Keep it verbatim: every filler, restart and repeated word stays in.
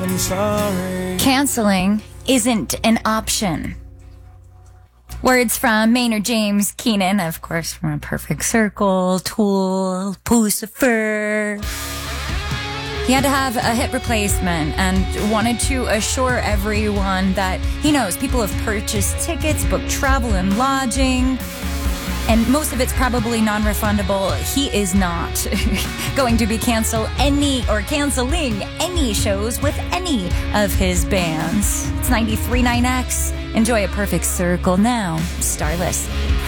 I'm sorry. Canceling isn't an option. Words from Maynard James Keenan, of course, from A Perfect Circle, Tool, Pucifer. He had to have a hip replacement and wanted to assure everyone that he knows people have purchased tickets, booked travel and lodging, and most of it's probably non-refundable. He is not going to be cancel any or canceling any shows with any of his bands. It's ninety-three point nine X. Enjoy A Perfect Circle now. Starless.